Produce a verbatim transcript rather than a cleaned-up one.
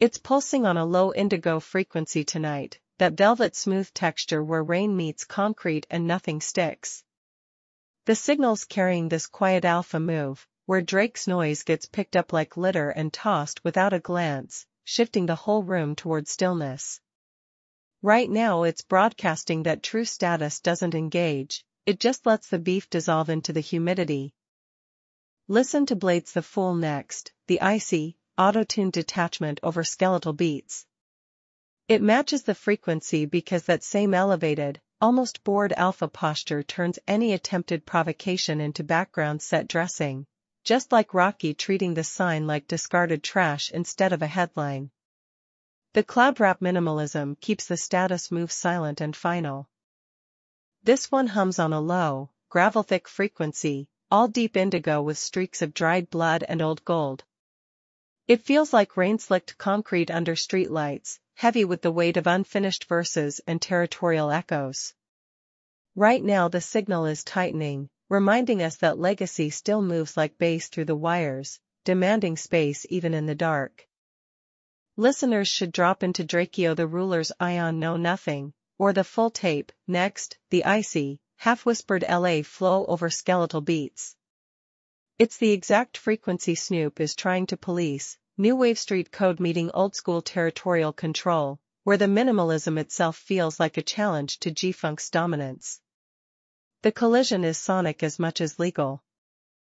It's pulsing on a low indigo frequency tonight, that velvet smooth texture where rain meets concrete and nothing sticks. The signal's carrying this quiet alpha move, where Drake's noise gets picked up like litter and tossed without a glance, shifting the whole room toward stillness. Right now it's broadcasting that true status doesn't engage, it just lets the beef dissolve into the humidity. Listen to Blades the Fool next, the icy, auto-tuned detachment over skeletal beats. It matches the frequency because that same elevated, almost bored alpha posture turns any attempted provocation into background set dressing, just like Rocky treating the sign like discarded trash instead of a headline. The cloud rap minimalism keeps the status move silent and final. This one hums on a low, gravel-thick frequency, all deep indigo with streaks of dried blood and old gold. It feels like rain-slicked concrete under streetlights, heavy with the weight of unfinished verses and territorial echoes. Right now the signal is tightening, reminding us that legacy still moves like bass through the wires, demanding space even in the dark. Listeners should drop into Drakeo the Ruler's Ion Know Nothing, or the full tape, next, the icy, half-whispered L A flow over skeletal beats. It's the exact frequency Snoop is trying to police, new wave street code meeting old-school territorial control, where the minimalism itself feels like a challenge to G-Funk's dominance. The collision is sonic as much as legal.